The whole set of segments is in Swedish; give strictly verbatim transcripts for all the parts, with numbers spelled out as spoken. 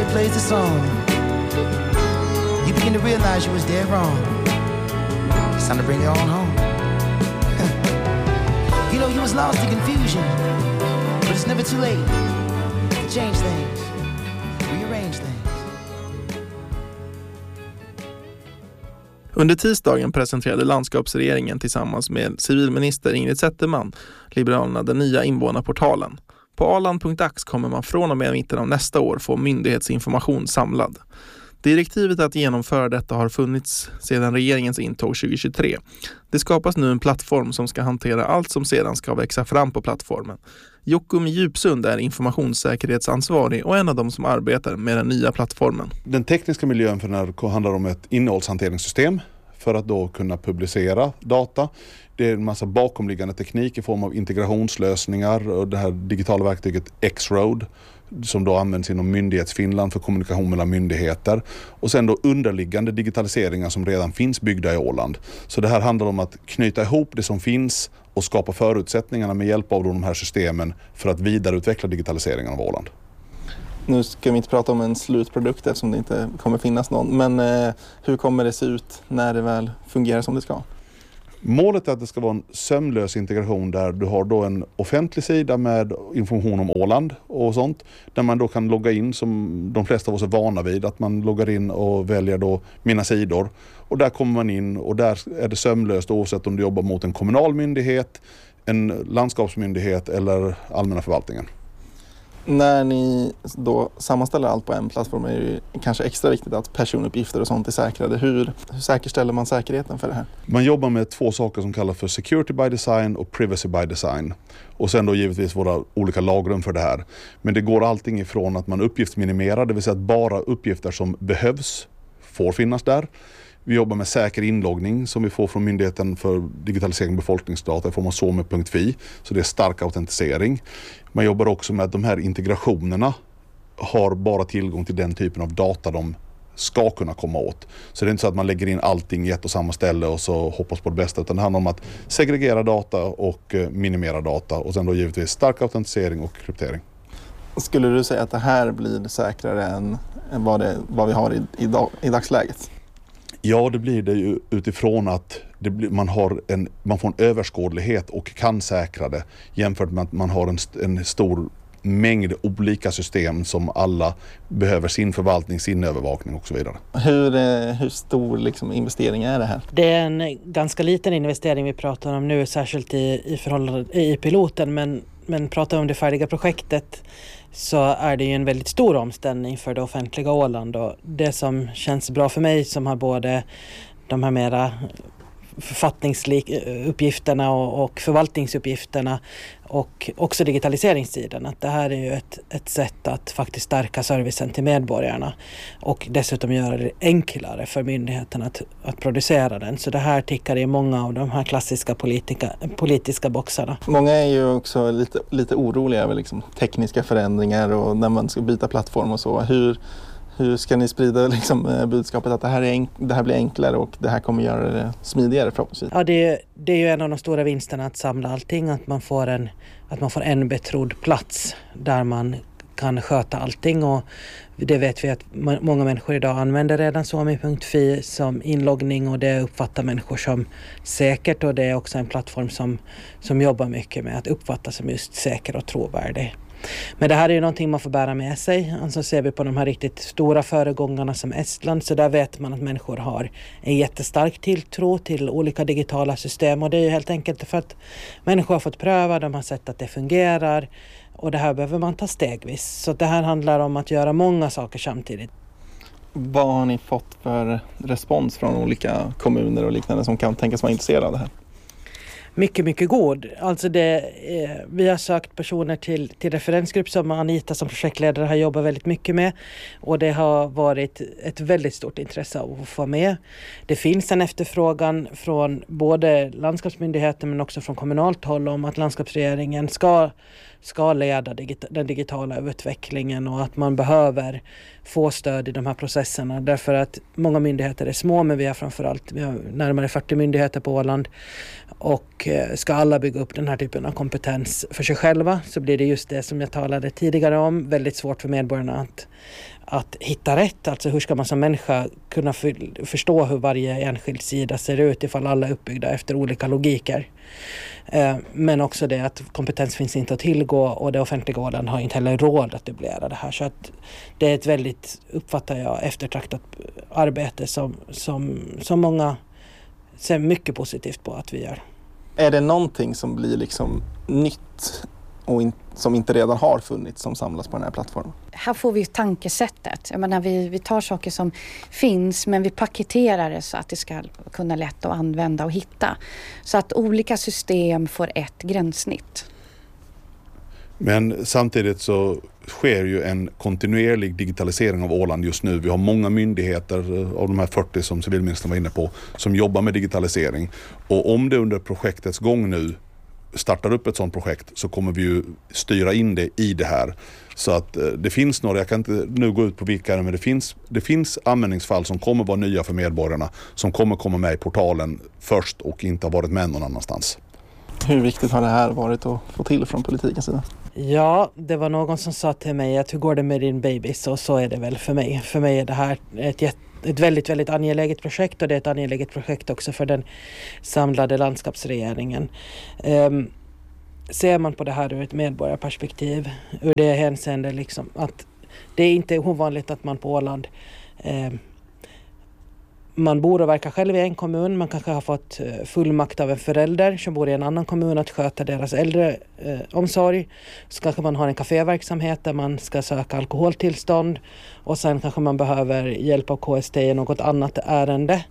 plays the song, you begin to realize you was dead wrong. It's time to bring it all home. You know, you was lost in confusion, but it's never too late to change things, rearrange things. Under tisdagen presenterade landskapsregeringen tillsammans med civilminister Ingrid Zetterman, Liberalerna, den nya invånarportalen. På aland punkt ax kommer man från och med mitten av nästa år få myndighetsinformation samlad. Direktivet att genomföra detta har funnits sedan regeringens intåg tjugohundratjugotre. Det skapas nu en plattform som ska hantera allt som sedan ska växa fram på plattformen. Jockum Djupsund är informationssäkerhetsansvarig och en av de som arbetar med den nya plattformen. Den tekniska miljön för den här handlar om ett innehållshanteringssystem för att då kunna publicera data. Det är en massa bakomliggande teknik i form av integrationslösningar och det här digitala verktyget X-Road som då används inom myndighetsfinland för kommunikation mellan myndigheter. Och sen då underliggande digitaliseringar som redan finns byggda i Åland. Så det här handlar om att knyta ihop det som finns och skapa förutsättningarna med hjälp av de här systemen för att vidareutveckla digitaliseringen av Åland. Nu ska vi inte prata om en slutprodukt eftersom det inte kommer finnas någon. Men eh, hur kommer det se ut när det väl fungerar som det ska? Målet är att det ska vara en sömlös integration där du har då en offentlig sida med information om Åland och sånt. Där man då kan logga in som de flesta av oss är vana vid. Att man loggar in och väljer då mina sidor. Och där kommer man in och där är det sömlöst oavsett om du jobbar mot en kommunal myndighet, en landskapsmyndighet eller allmänna förvaltningen. När ni då sammanställer allt på en plattform är det kanske extra viktigt att personuppgifter och sånt är säkrade. Hur, hur säkerställer man säkerheten för det här? Man jobbar med två saker som kallas för security by design och privacy by design. Och sen då givetvis våra olika lagrum för det här. Men det går allting ifrån att man uppgiftsminimerar, det vill säga att bara uppgifter som behövs får finnas där. Vi jobbar med säker inloggning som vi får från Myndigheten för digitalisering och befolkningsdata i form av some punkt fi. Så det är stark autentisering. Man jobbar också med att de här integrationerna har bara tillgång till den typen av data de ska kunna komma åt. Så det är inte så att man lägger in allting i ett och samma ställe och så hoppas på det bästa. Utan det handlar om att segregera data och minimera data. Och sen då givetvis stark autentisering och kryptering. Skulle du säga att det här blir säkrare än, än vad, det, vad vi har i, i, dag, i dagsläget? Ja, det blir det ju utifrån att det blir, man, har en, man får en överskådlighet och kan säkra det jämfört med att man har en, en stor mängd olika system som alla behöver sin förvaltning, sin övervakning och så vidare. Hur, hur stor liksom, investering är det här? Det är en ganska liten investering vi pratar om nu, särskilt i, i, förhållande, i piloten, men, men pratar vi om det färdiga projektet så är det ju en väldigt stor omställning för det offentliga Åland. Och det som känns bra för mig som har både de här mera författningsuppgifterna och, och förvaltningsuppgifterna och också digitaliseringssidan, att det här är ju ett, ett sätt att faktiskt stärka servicen till medborgarna och dessutom göra det enklare för myndigheten att, att producera den. Så det här tickar i många av de här klassiska politika, politiska boxarna. Många är ju också lite, lite oroliga över liksom tekniska förändringar och när man ska byta plattform och så. Hur Hur ska ni sprida liksom, budskapet att det här, är enk- det här blir enklare och det här kommer göra det smidigare förhoppningsvis? Ja, det är, det är ju en av de stora vinsterna att samla allting. Att man får en, att man får en betrodd plats där man kan sköta allting. Och det vet vi att många människor idag använder redan some punkt fi som inloggning och det uppfattar människor som säkert. Och det är också en plattform som, som jobbar mycket med att uppfatta som just säker och trovärdig. Men det här är ju någonting man får bära med sig. Alltså ser vi på de här riktigt stora föregångarna som Estland, så där vet man att människor har en jättestark tilltro till olika digitala system. Och det är ju helt enkelt för att människor har fått pröva, de har sett att det fungerar. Och det här behöver man ta stegvis. Så det här handlar om att göra många saker samtidigt. Vad har ni fått för respons från olika kommuner och liknande som kan tänkas vara intresserade av det här? Mycket, mycket god. Alltså det, eh, vi har sökt personer till, till referensgrupp som Anita som projektledare har jobbat väldigt mycket med. Och det har varit ett väldigt stort intresse av att få med. Det finns en efterfrågan från både landskapsmyndigheten men också från kommunalt håll om att landskapsregeringen ska, ska leda digita- den digitala utvecklingen och att man behöver få stöd i de här processerna. Därför att många myndigheter är små, men vi har framförallt vi har närmare fyrtio myndigheter på Åland. Och och ska alla bygga upp den här typen av kompetens för sig själva så blir det just det som jag talade tidigare om, väldigt svårt för medborgarna att, att hitta rätt. Alltså hur ska man som människa kunna för, förstå hur varje enskild sida ser ut ifall alla är uppbyggda efter olika logiker. Eh, men också det att kompetens finns inte att tillgå och det offentliga Åland har inte heller råd att dubblera det här. Så att det är ett väldigt, uppfattar jag, eftertraktat arbete som, som, som många ser mycket positivt på att vi gör. Är det någonting som blir liksom nytt och in, som inte redan har funnits som samlas på den här plattformen? Här får vi tankesättet. Jag menar, vi, vi tar saker som finns men vi paketerar det så att det ska kunna lätt att använda och hitta. Så att olika system får ett gränssnitt. Men samtidigt så sker ju en kontinuerlig digitalisering av Åland just nu. Vi har många myndigheter av de här fyrtio som civilministern var inne på som jobbar med digitalisering. Och om det under projektets gång nu startar upp ett sådant projekt så kommer vi ju styra in det i det här. Så att det finns några, jag kan inte nu gå ut på vilka, men det finns, det finns användningsfall som kommer vara nya för medborgarna som kommer komma med i portalen först och inte har varit med någon annanstans. Hur viktigt har det här varit att få till från politikens sida? Ja, det var någon som sa till mig att hur går det med din baby? Så, så är det väl för mig. För mig är det här ett, ett väldigt, väldigt angeläget projekt och det är ett angeläget projekt också för den samlade landskapsregeringen. Um, ser man på det här ur ett medborgarperspektiv, ur det hänseende liksom att det är inte ovanligt att man på Åland um, man bor och verkar själv i en kommun. Man kanske har fått fullmakt av en förälder som bor i en annan kommun att sköta deras äldreomsorg. Så kanske man har en kaféverksamhet där man ska söka alkoholtillstånd. Och sen kanske man behöver hjälp av K S T i något annat ärende.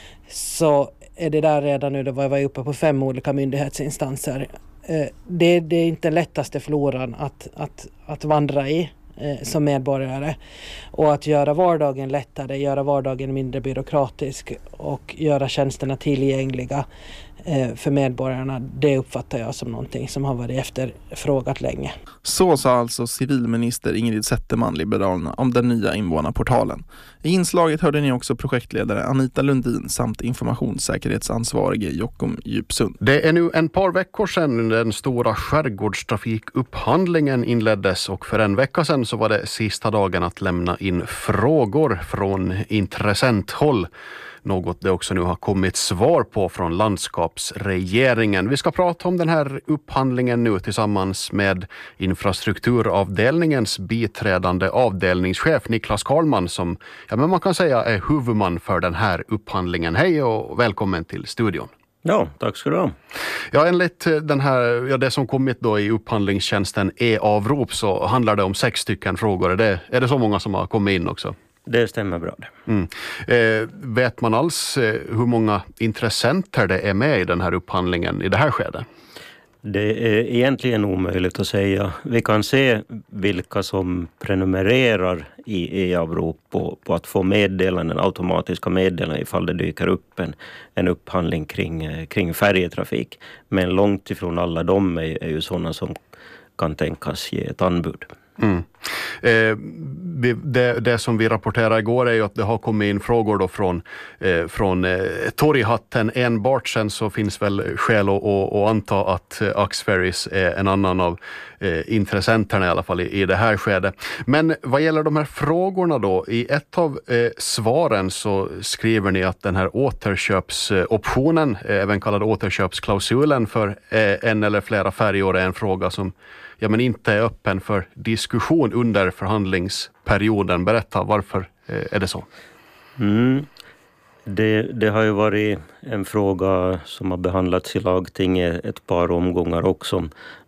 Så är det där redan nu, då var jag uppe på fem olika myndighetsinstanser. Det, det är inte lättaste floran att, att, att vandra i som medborgare och att göra vardagen lättare, göra vardagen mindre byråkratisk och göra tjänsterna tillgängliga för medborgarna, det uppfattar jag som någonting som har varit efterfrågat länge. Så sa alltså civilminister Ingrid Zetterman, Liberalerna, om den nya invånarportalen. I inslaget hörde ni också projektledare Anita Lundin samt informationssäkerhetsansvarige Jockum Djupsund. Det är nu en par veckor sedan den stora skärgårdstrafikupphandlingen inleddes och för en vecka sedan så var det sista dagen att lämna in frågor från intressenthåll. Något det också nu har kommit svar på från landskapsregeringen. Vi ska prata om den här upphandlingen nu tillsammans med infrastrukturavdelningens biträdande avdelningschef Niklas Karlman som ja, men man kan säga är huvudman för den här upphandlingen. Hej och välkommen till studion. Ja, tack ska du ha. Ja, enligt den här, ja, det som kommit då i upphandlingstjänsten e-avrop så handlar det om sex stycken frågor. Är det, är det så många som har kommit in också? Det stämmer bra. Mm. Eh, vet man alls eh, hur många intressenter det är med i den här upphandlingen i det här skedet? Det är egentligen omöjligt att säga. Vi kan se vilka som prenumererar i e-avrop på, på att få meddelanden, automatiska meddelanden ifall det dyker upp en, en upphandling kring, kring färjetrafik. Men långt ifrån alla de är, är ju sådana som kan tänkas ge ett anbud. Mm. Eh, det, det som vi rapporterade igår är ju att det har kommit in frågor då från, eh, från eh, torghatten enbart. Sen så finns väl skäl att, att, att anta att eh, Axferries är en annan av eh, intressenterna i alla fall i, i det här skedet. Men vad gäller de här frågorna då, i ett av eh, svaren så skriver ni att den här återköpsoptionen, eh, även kallad återköpsklausulen för eh, en eller flera färjor är en fråga som ja, men inte är öppen för diskussion under förhandlingsperioden. Berätta, varför är det så? Mm. Det, det har ju varit en fråga som har behandlats i lagtinget ett par omgångar också.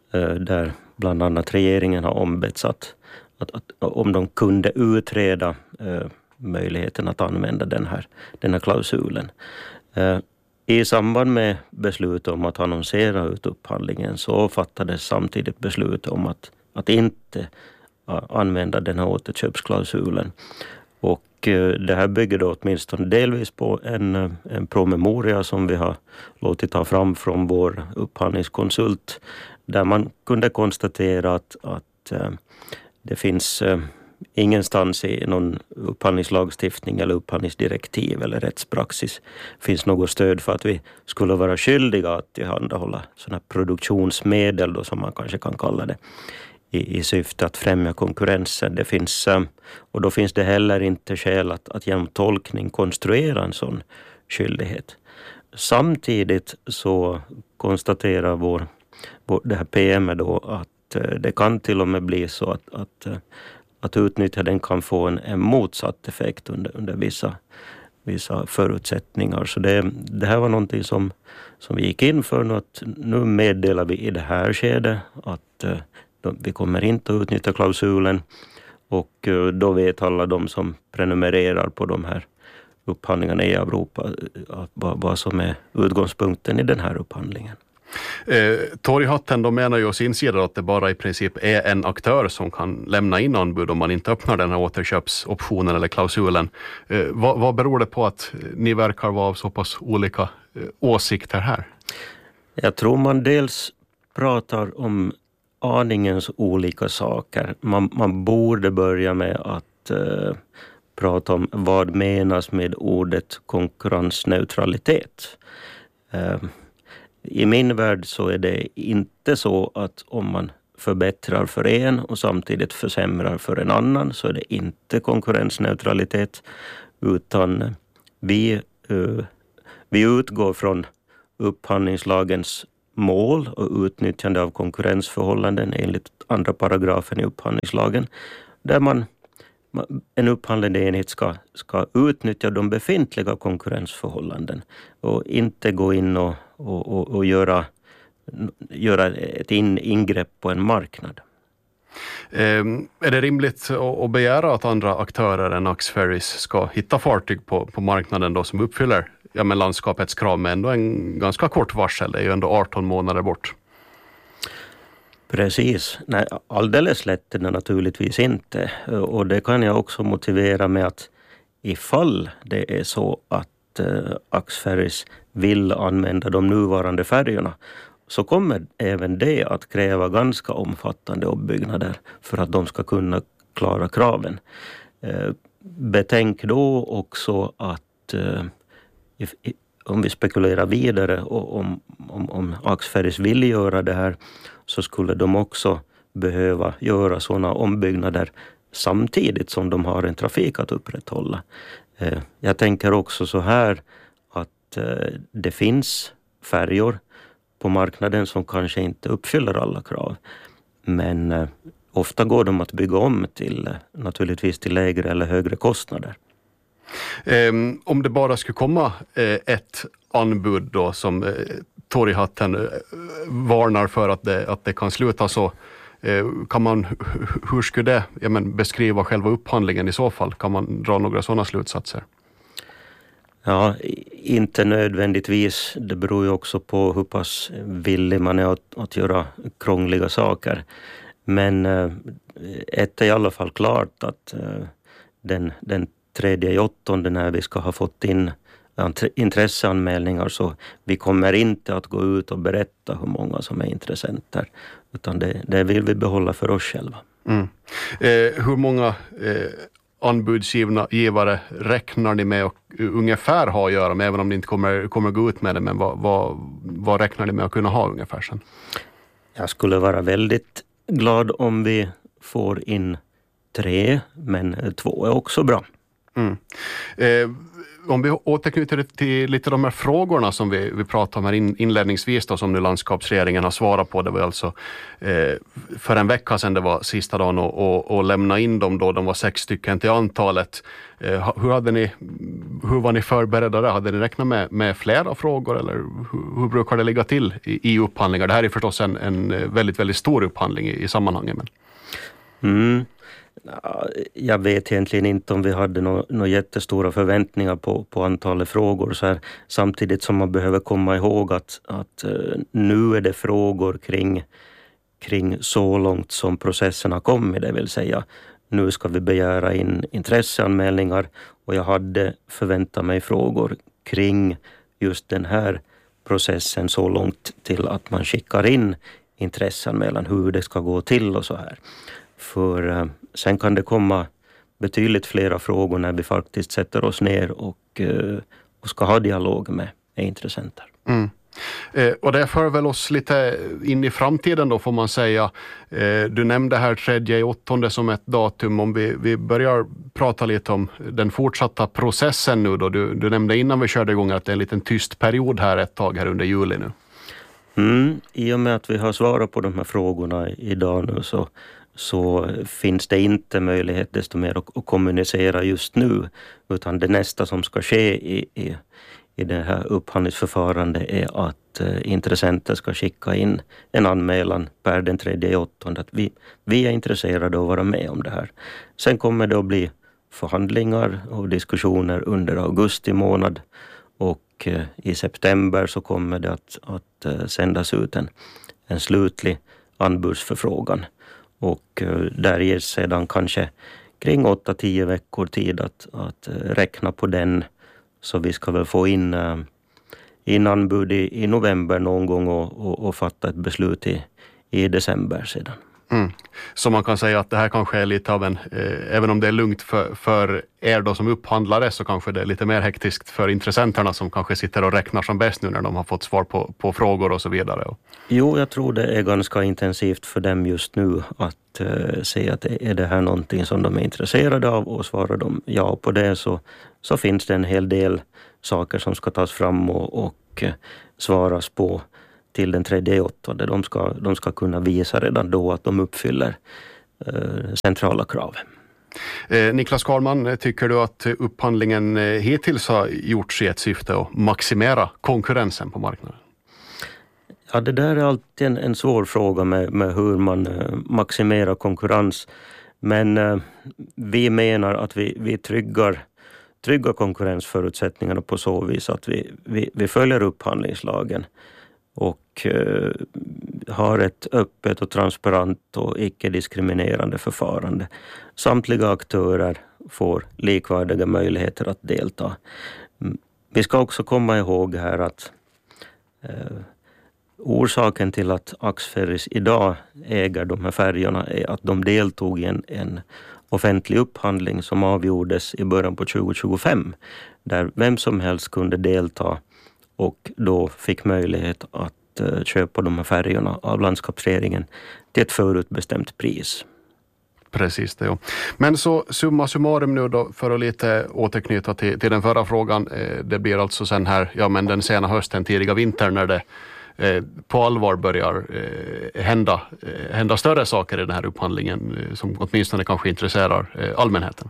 Där bland annat regeringen har ombetts att, att, att om de kunde utreda eh, möjligheten att använda den här, den här klausulen. Eh, I samband med beslut om att annonsera ut upphandlingen så fattades samtidigt beslut om att, att inte använda den här återköpsklausulen. Och det här bygger då åtminstone delvis på en, en promemoria som vi har låtit ta fram från vår upphandlingskonsult där man kunde konstatera att, att det finns ingenstans i någon upphandlingslagstiftning eller upphandlingsdirektiv eller rättspraxis finns något stöd för att vi skulle vara skyldiga att tillhandahålla sådana produktionsmedel då, som man kanske kan kalla det, i, i syfte att främja konkurrensen. Det finns, och då finns det heller inte skäl att, att genom tolkning konstruera en sån skyldighet. Samtidigt så konstaterar vår, vår, det här P M då att det kan till och med bli så att, att, att utnyttja den kan få en, en motsatt effekt under, under vissa, vissa förutsättningar. Så det, det här var någonting som, som vi gick in för nu, att nu meddelar vi i det här skedet att de, vi kommer inte att utnyttja klausulen, och då vet alla de som prenumererar på de här upphandlingarna i Europa att vad, vad som är utgångspunkten i den här upphandlingen. Eh, Torghatten, de menar ju å sin sida att det bara i princip är en aktör som kan lämna in anbud om man inte öppnar den här återköpsoptionen eller klausulen. Eh, vad, vad beror det på att ni verkar vara av så pass olika eh, åsikter här? Jag tror man dels pratar om aningens olika saker. Man, man borde börja med att eh, prata om vad menas med ordet konkurrensneutralitet. Eh, I min värld så är det inte så att om man förbättrar för en och samtidigt försämrar för en annan så är det inte konkurrensneutralitet, utan vi, uh, vi utgår från upphandlingslagens mål och utnyttjande av konkurrensförhållanden enligt andra paragrafen i upphandlingslagen, där man en upphandlande enhet ska, ska utnyttja de befintliga konkurrensförhållanden och inte gå in och, och, och, och göra, göra ett in, ingrepp på en marknad. Eh, är det rimligt att begära att andra aktörer än Axferries ska hitta fartyg på, på marknaden då som uppfyller ja, men landskapets krav med ändå en ganska kort varsel? Det är ju ändå arton månader bort. Precis. Nej, alldeles lätt är det naturligtvis inte. Och det kan jag också motivera med att ifall det är så att eh, Axferries vill använda de nuvarande färjorna så kommer även det att kräva ganska omfattande uppbyggnader för att de ska kunna klara kraven. Eh, betänk då också att eh, if, if, om vi spekulerar vidare och om, om, om Axferries vill göra det här så skulle de också behöva göra sådana ombyggnader samtidigt som de har en trafik att upprätthålla. Eh, jag tänker också så här att eh, det finns färjor på marknaden som kanske inte uppfyller alla krav. Men eh, ofta går de att bygga om till eh, naturligtvis till lägre eller högre kostnader. Um, om det bara skulle komma eh, ett anbud då som eh, Torghatten eh, varnar för att det, att det kan sluta så, eh, kan man, hur skulle det ja, men beskriva själva upphandlingen i så fall? Kan man dra några sådana slutsatser? Ja, inte nödvändigtvis. Det beror ju också på hur pass villig man är att, att göra krångliga saker. Men eh, ett är i alla fall klart att eh, den, den tredje i åttonde när vi ska ha fått in intresseanmälningar så vi kommer inte att gå ut och berätta hur många som är intressenter, utan det, det vill vi behålla för oss själva. Mm. Eh, hur många eh, anbudsgivna givare räknar ni med att ungefär ha att göra med, även om ni inte kommer, kommer gå ut med det, men vad, vad, vad räknar ni med att kunna ha ungefär sen? Jag skulle vara väldigt glad om vi får in tre, men två är också bra. Mm. Eh, om vi återknyter till lite de här frågorna som vi, vi pratade om här in, inledningsvis då, som nu landskapsregeringen har svarat på. Det var alltså eh, för en vecka sedan det var sista dagen och, och, och lämna in dem då. De var sex stycken till antalet. Eh, hur, hade ni, hur var ni förberedda där? Hade ni räknat med, med flera frågor eller hur, hur brukar det ligga till i, i upphandlingar? Det här är förstås en, en väldigt, väldigt stor upphandling i, i sammanhanget. Men... Mm. Jag vet egentligen inte om vi hade några nå jättestora förväntningar på, på antalet frågor. Så här, samtidigt som man behöver komma ihåg att, att uh, nu är det frågor kring, kring så långt som processen har kommit. Det vill säga, nu ska vi begära in intresseanmälningar och jag hade förväntat mig frågor kring just den här processen så långt till att man skickar in intresseanmälan, hur det ska gå till och så här. För uh, sen kan det komma betydligt flera frågor när vi faktiskt sätter oss ner och, och ska ha dialog med, med intressenter. Mm. Eh, och det för väl oss lite in i framtiden då, får man säga. Eh, du nämnde här tredje åttonde som ett datum. Om vi, vi börjar prata lite om den fortsatta processen nu då. Du, du nämnde innan vi körde igång att det är en liten tyst period här ett tag här under juli nu. Mm, i och med att vi har svarat på de här frågorna idag nu så, så finns det inte möjlighet desto mer att, att kommunicera just nu, utan det nästa som ska ske i, i, i det här upphandlingsförfarandet är att eh, intressenter ska skicka in en anmälan per den tredje åttonde att vi, vi är intresserade av att vara med om det här. Sen kommer det att bli förhandlingar och diskussioner under augusti månad. Och i september så kommer det att, att sändas ut en, en slutlig anbudsförfrågan. Och där ges sedan kanske kring åtta till tio veckor tid att, att räkna på den. Så vi ska väl få in, in anbud i, i november någon gång och, och, och fatta ett beslut i, i december sedan. Mm. Så man kan säga att det här kanske är lite av en, eh, även om det är lugnt för, för er då som upphandlare, så kanske det är lite mer hektiskt för intressenterna som kanske sitter och räknar som bäst nu när de har fått svar på, på frågor och så vidare. Jo, jag tror det är ganska intensivt för dem just nu att eh, se att är det här någonting som de är intresserade av, och svarar de ja på det så, så finns det en hel del saker som ska tas fram och, och eh, svaras på till den tredje åttonde. De ska, de ska kunna visa redan då att de uppfyller eh, centrala krav. Eh, Niklas Karlman, tycker du att upphandlingen eh, hittills har gjorts i ett syfte att maximera konkurrensen på marknaden? Ja, det där är alltid en, en svår fråga med, med hur man eh, maximerar konkurrens. Men eh, vi menar att vi, vi tryggar, tryggar konkurrensförutsättningarna på så vis att vi, vi, vi följer upphandlingslagen och eh, har ett öppet och transparent och icke-diskriminerande förfarande. Samtliga aktörer får likvärdiga möjligheter att delta. Vi ska också komma ihåg här att eh, orsaken till att Axferris idag äger de här färjorna är att de deltog i en, en offentlig upphandling som avgjordes i början på tjugo tjugofem, där vem som helst kunde delta och då fick möjlighet att uh, köpa de här färjorna av landskapsregeringen till ett förutbestämt pris. Precis det, ja. Men så summa summarum nu då, för att lite återknyta till, till den förra frågan. Eh, det blir alltså sen här, ja men den sena hösten, tidiga vintern när det eh, på allvar börjar eh, hända, eh, hända större saker i den här upphandlingen eh, som åtminstone kanske intresserar eh, allmänheten.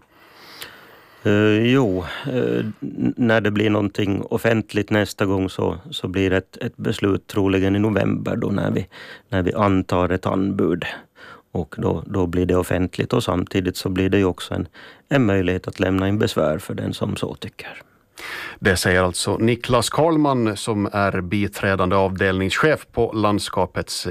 Uh, jo, uh, när det blir någonting offentligt nästa gång så, så blir det ett, ett beslut troligen i november då när vi, när vi antar ett anbud. Och då, då blir det offentligt, och samtidigt så blir det ju också en, en möjlighet att lämna in besvär för den som så tycker. Det säger alltså Niklas Karlman som är biträdande avdelningschef på landskapets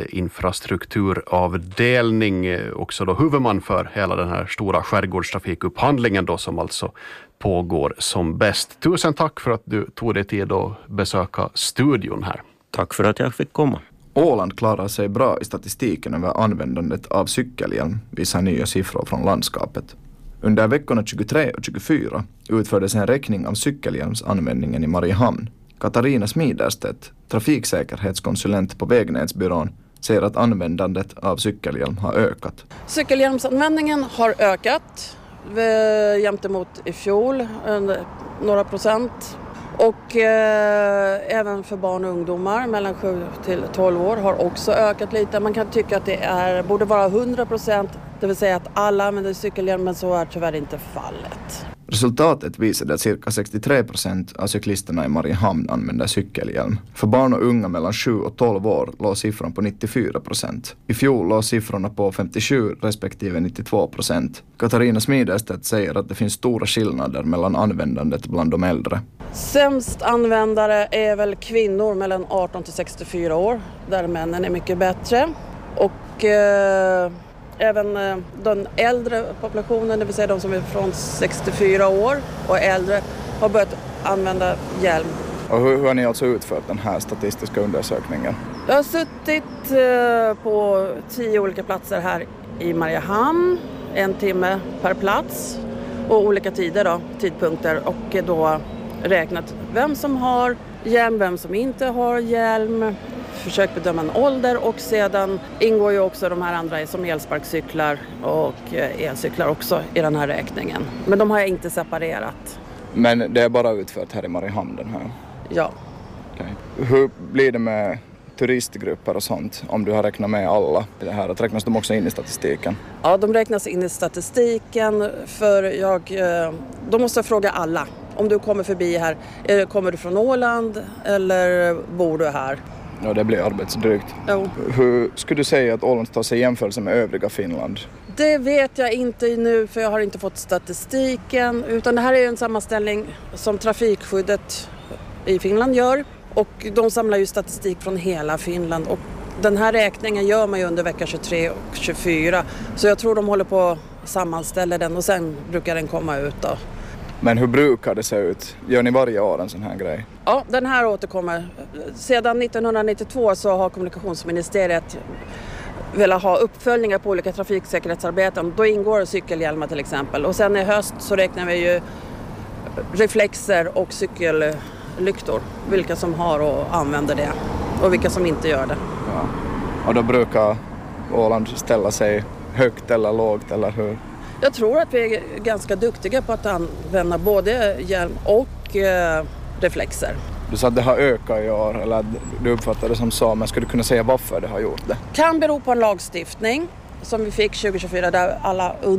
infrastrukturavdelning, också då huvudman för hela den här stora skärgårdstrafikupphandlingen då som alltså pågår som bäst. Tusen tack för att du tog dig tid att besöka studion här. Tack för att jag fick komma. Åland klarar sig bra i statistiken över användandet av cykelhjälm, visar nya siffror från landskapet. Under veckorna tjugotre och tjugofyra utfördes en räkning av cykelhjälmsanvändningen i Mariehamn. Katarina Smiderstedt, trafiksäkerhetskonsulent på Vägnätsbyrån, säger att användandet av cykelhjälm har ökat. Cykelhjälmsanvändningen har ökat jämte mot i fjol, några procent. Och eh, även för barn och ungdomar mellan sju till tolv år har också ökat lite. Man kan tycka att det är, borde vara hundra procent, det vill säga att alla använder cykelhjälm, men så är tyvärr inte fallet. Resultatet visade att cirka sextiotre procent av cyklisterna i Mariehamn använder cykelhjälm. För barn och unga mellan sju och tolv år låg siffran på nittiofyra procent. I fjol låg siffrorna på femtiosju respektive nittiotvå procent. Katarina Smiderstedt säger att det finns stora skillnader mellan användandet bland de äldre. Sämst användare är väl kvinnor mellan arton till sextiofyra år, där männen är mycket bättre. Och eh, även eh, den äldre populationen, det vill säga de som är från sextiofyra år och äldre, har börjat använda hjälm. Och hur, hur har ni alltså utfört den här statistiska undersökningen? Jag har suttit eh, på tio olika platser här i Mariehamn, en timme per plats. och olika tider då, tidpunkter och då räknat vem som har hjälm, vem som inte har hjälm, försökt bedöma en ålder och sedan ingår ju också de här andra som elsparkcyklar och elcyklar också i den här räkningen. Men de har jag inte separerat. Men det är bara utfört här i Mariehamn den här? Ja. Okay. Hur blir det med turistgrupper och sånt om du har räknat med alla det här? Att räknas de också in i statistiken? Ja, de räknas in i statistiken för jag, då måste jag fråga alla. Om du kommer förbi här, kommer du från Åland eller bor du här? Ja, det blir arbetsdrygt. Jo. Hur skulle du säga att Åland tar sig i jämförelse med övriga Finland? Det vet jag inte nu för jag har inte fått statistiken. Utan det här är en sammanställning som Trafikskyddet i Finland gör. Och de samlar ju statistik från hela Finland. Och den här räkningen gör man ju under vecka tjugotre och tjugofyra. Så jag tror de håller på att sammanställa den och sen brukar den komma ut då. Men hur brukar det se ut? Gör ni varje år en sån här grej? Ja, den här återkommer. Sedan nittonhundranittiotvå så har kommunikationsministeriet velat ha uppföljningar på olika trafiksäkerhetsarbeten. Då ingår cykelhjälmar till exempel. Och sen i höst så räknar vi ju reflexer och cykellyktor. Vilka som har och använder det och vilka som inte gör det. Ja. Och då brukar Åland ställa sig högt eller lågt eller hur? Jag tror att vi är ganska duktiga på att använda både hjälm och eh, reflexer. Du sa att det har ökat i år, eller att du uppfattar det som så, men skulle du kunna säga varför det har gjort det? Kan bero på en lagstiftning som vi fick tjugo tjugofyra där alla